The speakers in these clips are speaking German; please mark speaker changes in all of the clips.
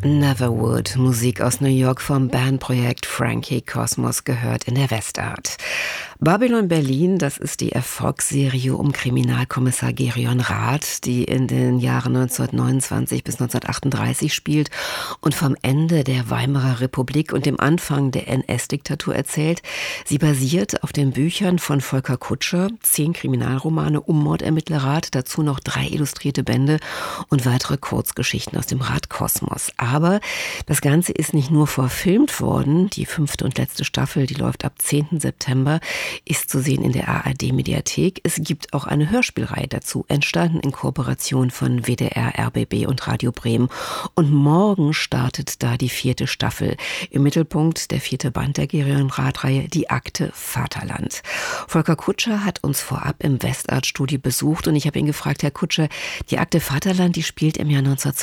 Speaker 1: Neverwood, Musik aus New York vom Bandprojekt Frankie Cosmos, gehört in der Westart. Babylon Berlin, das ist die Erfolgsserie um Kriminalkommissar Gerion Rath, die in den Jahren 1929 bis 1938 spielt und vom Ende der Weimarer Republik und dem Anfang der NS-Diktatur erzählt. Sie basiert auf den Büchern von Volker Kutscher, 10 Kriminalromane um Mordermittler Rath, dazu noch 3 illustrierte Bände und weitere Kurzgeschichten aus dem Rath-Kosmos. Aber das Ganze ist nicht nur verfilmt worden. Die 5. und letzte Staffel, die läuft ab 10. September, ist zu sehen in der ARD-Mediathek. Es gibt auch eine Hörspielreihe dazu, entstanden in Kooperation von WDR, RBB und Radio Bremen. Und morgen startet da die 4. Staffel. Im Mittelpunkt der 4. Band der Gerion Rath-Reihe, die Akte Vaterland. Volker Kutscher hat uns vorab im Westart-Studio besucht und ich habe ihn gefragt, Herr Kutscher, die Akte Vaterland, die spielt im Jahr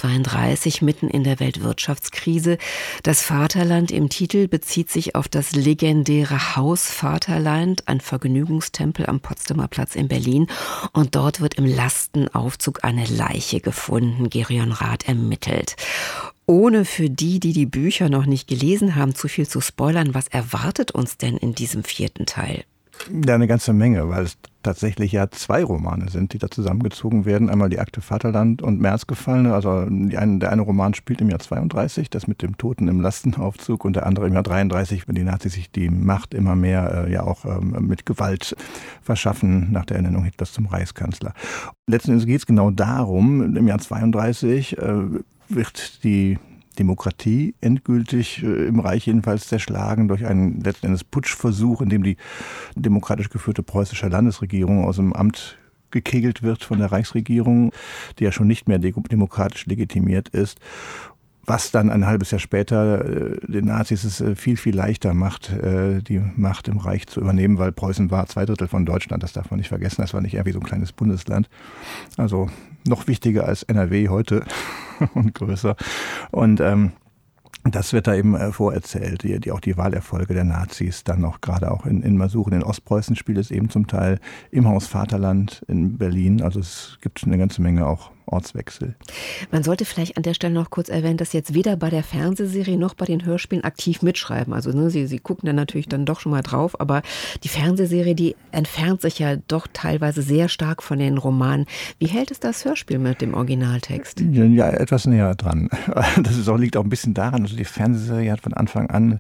Speaker 1: 1932 mitten in der Weltwirtschaftskrise. Das Vaterland im Titel bezieht sich auf das legendäre Haus Vaterland, ein Vergnügungstempel am Potsdamer Platz in Berlin. Und dort wird im Lastenaufzug eine Leiche gefunden. Gerion Rath ermittelt. Ohne für die Bücher noch nicht gelesen haben, zu viel zu spoilern, was erwartet uns denn in diesem 4. Teil?
Speaker 2: Ja, eine ganze Menge, weil es tatsächlich ja 2 Romane sind, die da zusammengezogen werden. Einmal die Akte Vaterland und Märzgefallene. Also der eine Roman spielt im Jahr 32, das mit dem Toten im Lastenaufzug, und der andere im Jahr 33, wenn die Nazis sich die Macht immer mehr mit Gewalt verschaffen, nach der Ernennung Hitlers zum Reichskanzler. Letzten Endes geht es genau darum, im Jahr 32 wird die Demokratie endgültig im Reich jedenfalls zerschlagen durch einen letzten Endes Putschversuch, in dem die demokratisch geführte preußische Landesregierung aus dem Amt gekegelt wird von der Reichsregierung, die ja schon nicht mehr demokratisch legitimiert ist. Was dann ein halbes Jahr später den Nazis es viel, viel leichter macht, die Macht im Reich zu übernehmen, weil Preußen war 2/3 von Deutschland, das darf man nicht vergessen, das war nicht irgendwie so ein kleines Bundesland. Also noch wichtiger als NRW heute und größer. Und das wird da eben vorerzählt, auch die Wahlerfolge der Nazis, dann auch gerade auch in Masuren in Ostpreußen spielt es eben zum Teil im Haus Vaterland in Berlin. Also es gibt eine ganze Menge auch Ortswechsel.
Speaker 1: Man sollte vielleicht an der Stelle noch kurz erwähnen, dass jetzt weder bei der Fernsehserie noch bei den Hörspielen aktiv mitschreiben. Also Sie gucken dann natürlich dann doch schon mal drauf, aber die Fernsehserie, die entfernt sich ja doch teilweise sehr stark von den Romanen. Wie hält es das Hörspiel mit dem Originaltext?
Speaker 2: Ja, etwas näher dran. Liegt auch ein bisschen daran, also die Fernsehserie hat von Anfang an,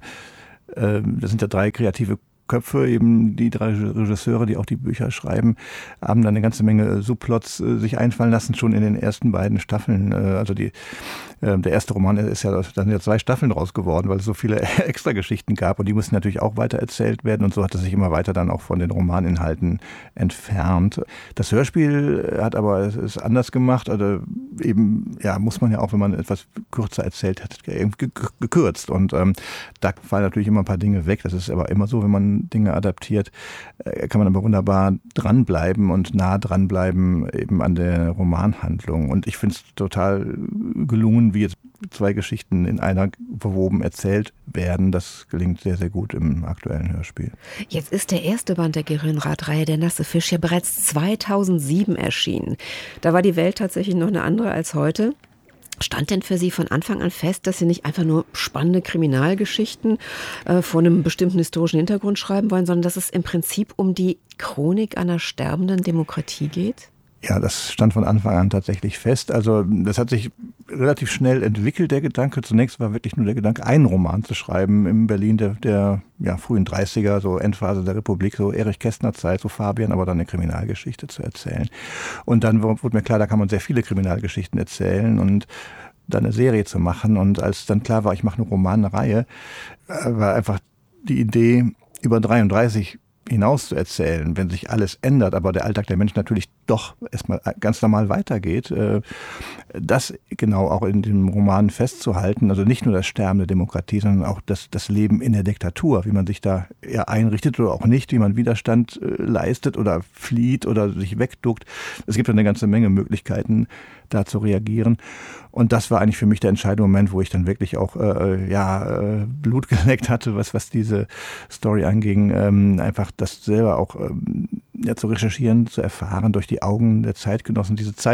Speaker 2: das sind ja 3 kreative Köpfe, eben die 3 Regisseure, die auch die Bücher schreiben, haben dann eine ganze Menge Subplots sich einfallen lassen, schon in den ersten beiden Staffeln. Also der erste Roman ist ja, dann ja 2 Staffeln draus geworden, weil es so viele Extrageschichten gab und die mussten natürlich auch weiter erzählt werden und so hat es sich immer weiter dann auch von den Romaninhalten entfernt. Das Hörspiel hat aber es anders gemacht, also eben, ja, muss man ja auch, wenn man etwas kürzer erzählt hat, gekürzt und da fallen natürlich immer ein paar Dinge weg. Das ist aber immer so, wenn man Dinge adaptiert, kann man aber wunderbar dranbleiben und nah dranbleiben eben an der Romanhandlung. Und ich finde es total gelungen, wie jetzt 2 Geschichten in einer verwoben erzählt werden. Das gelingt sehr, sehr gut im aktuellen Hörspiel.
Speaker 1: Jetzt ist der erste Band der Gerion Rath-Reihe, Der nasse Fisch, ja bereits 2007 erschienen. Da war die Welt tatsächlich noch eine andere als heute. Stand denn für Sie von Anfang an fest, dass Sie nicht einfach nur spannende Kriminalgeschichten von einem bestimmten historischen Hintergrund schreiben wollen, sondern dass es im Prinzip um die Chronik einer sterbenden Demokratie geht?
Speaker 2: Ja, das stand von Anfang an tatsächlich fest. Also das hat sich relativ schnell entwickelt, der Gedanke. Zunächst war wirklich nur der Gedanke, einen Roman zu schreiben in Berlin der frühen 30er, so Endphase der Republik, so Erich Kästner Zeit, so Fabian, aber dann eine Kriminalgeschichte zu erzählen. Und dann wurde mir klar, da kann man sehr viele Kriminalgeschichten erzählen und dann eine Serie zu machen. Und als dann klar war, ich mache eine Romanreihe, war einfach die Idee, über 33 hinaus zu erzählen, wenn sich alles ändert, aber der Alltag der Menschen natürlich doch erstmal ganz normal weitergeht, das genau auch in dem Roman festzuhalten, also nicht nur das Sterben der Demokratie, sondern auch das Leben in der Diktatur, wie man sich da einrichtet oder auch nicht, wie man Widerstand leistet oder flieht oder sich wegduckt. Es gibt eine ganze Menge Möglichkeiten, da zu reagieren. Und das war eigentlich für mich der entscheidende Moment, wo ich dann wirklich auch Blut geleckt hatte, was diese Story anging, einfach das selber auch zu recherchieren, zu erfahren durch die Augen der Zeitgenossen, diese Zeit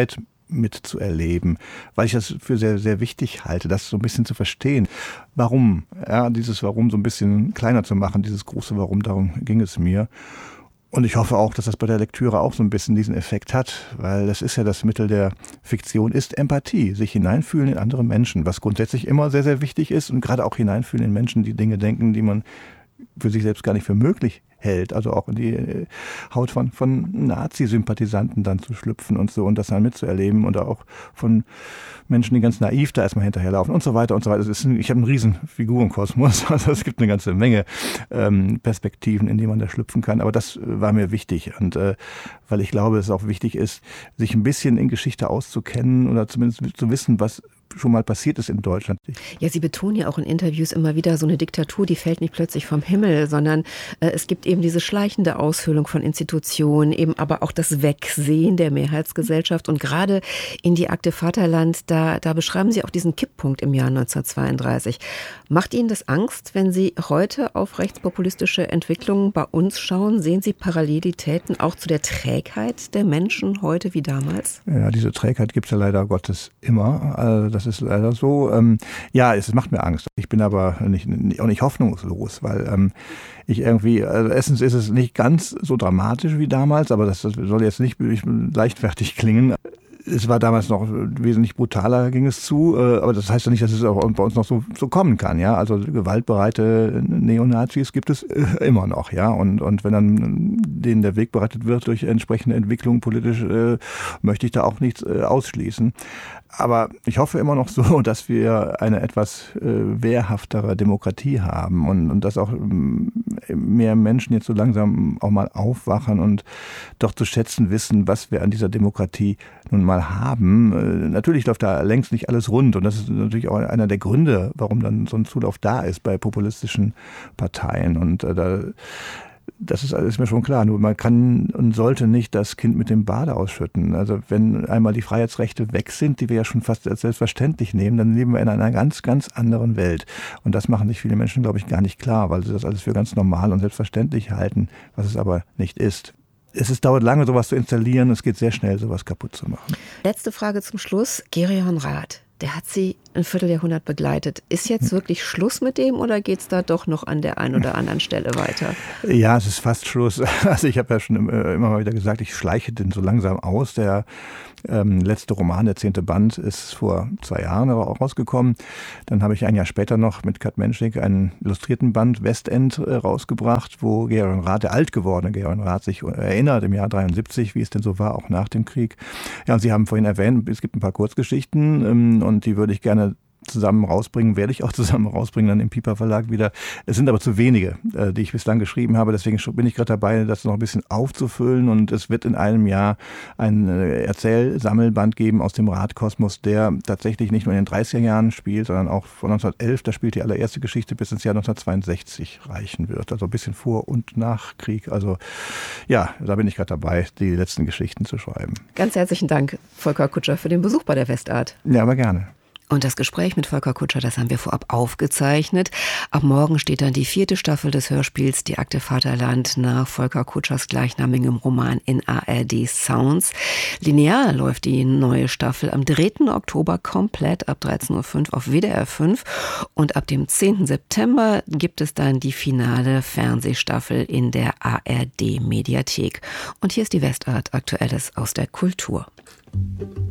Speaker 2: mitzuerleben, weil ich das für sehr, sehr wichtig halte, das so ein bisschen zu verstehen. Warum? Ja, dieses Warum so ein bisschen kleiner zu machen, dieses große Warum, darum ging es mir. Und ich hoffe auch, dass das bei der Lektüre auch so ein bisschen diesen Effekt hat, weil das ist ja das Mittel der Fiktion, ist Empathie, sich hineinfühlen in andere Menschen, was grundsätzlich immer sehr, sehr wichtig ist und gerade auch hineinfühlen in Menschen, die Dinge denken, die man für sich selbst gar nicht für möglich hält, also auch in die Haut von Nazi-Sympathisanten dann zu schlüpfen und so und das dann mitzuerleben oder auch von Menschen, die ganz naiv da erstmal hinterherlaufen und so weiter und so weiter. Ich habe einen riesen Figurenkosmos, also es gibt eine ganze Menge Perspektiven, in die man da schlüpfen kann, aber das war mir wichtig und weil ich glaube, dass es auch wichtig ist, sich ein bisschen in Geschichte auszukennen oder zumindest zu wissen, was schon mal passiert ist in Deutschland.
Speaker 1: Ja, Sie betonen ja auch in Interviews immer wieder, so eine Diktatur, die fällt nicht plötzlich vom Himmel, sondern es gibt eben diese schleichende Aushöhlung von Institutionen, eben aber auch das Wegsehen der Mehrheitsgesellschaft. Und gerade in die Akte Vaterland, da beschreiben Sie auch diesen Kipppunkt im Jahr 1932. Macht Ihnen das Angst, wenn Sie heute auf rechtspopulistische Entwicklungen bei uns schauen? Sehen Sie Parallelitäten auch zu der Trägheit der Menschen heute wie damals?
Speaker 2: Ja, diese Trägheit gibt es ja leider Gottes immer. Das ist leider so. Ja, es macht mir Angst. Ich bin aber auch nicht hoffnungslos, weil ich irgendwie, also erstens ist es nicht ganz so dramatisch wie damals, aber das soll jetzt nicht leichtfertig klingen. Es war damals noch wesentlich brutaler, ging es zu, aber das heißt ja nicht, dass es auch bei uns noch so kommen kann, ja. Also gewaltbereite Neonazis gibt es immer noch, ja. Und wenn dann denen der Weg bereitet wird durch entsprechende Entwicklung politisch, möchte ich da auch nichts ausschließen. Aber ich hoffe immer noch so, dass wir eine etwas wehrhaftere Demokratie haben und dass auch mehr Menschen jetzt so langsam auch mal aufwachen und doch zu schätzen wissen, was wir an dieser Demokratie nun mal haben. Natürlich läuft da längst nicht alles rund und das ist natürlich auch einer der Gründe, warum dann so ein Zulauf da ist bei populistischen Parteien und das ist mir schon klar. Nur man kann und sollte nicht das Kind mit dem Bade ausschütten. Also wenn einmal die Freiheitsrechte weg sind, die wir ja schon fast als selbstverständlich nehmen, dann leben wir in einer ganz, ganz anderen Welt. Und das machen sich viele Menschen, glaube ich, gar nicht klar, weil sie das alles für ganz normal und selbstverständlich halten, was es aber nicht ist. Dauert lange, sowas zu installieren. Es geht sehr schnell, sowas kaputt zu machen.
Speaker 1: Letzte Frage zum Schluss. Gereon Rath, der hat Sie ein Vierteljahrhundert begleitet. Ist jetzt wirklich Schluss mit dem oder geht es da doch noch an der einen oder anderen Stelle weiter?
Speaker 2: Ja, es ist fast Schluss. Also ich habe ja schon immer mal wieder gesagt, ich schleiche den so langsam aus. Der letzte Roman, der 10. Band, ist vor 2 Jahren aber auch rausgekommen. Dann habe ich ein Jahr später noch mit Kat Menschik einen illustrierten Band Westend rausgebracht, wo Gereon Rath, der alt gewordene Gereon Rath, sich erinnert im Jahr 73, wie es denn so war, auch nach dem Krieg. Ja, und Sie haben vorhin erwähnt, es gibt ein paar Kurzgeschichten und die würde ich gerne zusammen rausbringen, werde ich auch zusammen rausbringen, dann im Piper Verlag wieder. Es sind aber zu wenige, die ich bislang geschrieben habe, deswegen bin ich gerade dabei, das noch ein bisschen aufzufüllen und es wird in einem Jahr ein Erzählsammelband geben aus dem Rath-Kosmos, der tatsächlich nicht nur in den 30er Jahren spielt, sondern auch von 1911, da spielt die allererste Geschichte, bis ins Jahr 1962 reichen wird, also ein bisschen vor und nach Krieg. Also ja, da bin ich gerade dabei, die letzten Geschichten zu schreiben.
Speaker 1: Ganz herzlichen Dank, Volker Kutscher, für den Besuch bei der Westart.
Speaker 2: Ja, aber gerne.
Speaker 1: Und das Gespräch mit Volker Kutscher, das haben wir vorab aufgezeichnet. Ab morgen steht dann die 4. Staffel des Hörspiels Die Akte Vaterland nach Volker Kutschers gleichnamigem Roman in ARD Sounds. Linear läuft die neue Staffel am 3. Oktober komplett ab 13.05 Uhr auf WDR 5. Und ab dem 10. September gibt es dann die finale Fernsehstaffel in der ARD Mediathek. Und hier ist die Westart, Aktuelles aus der Kultur.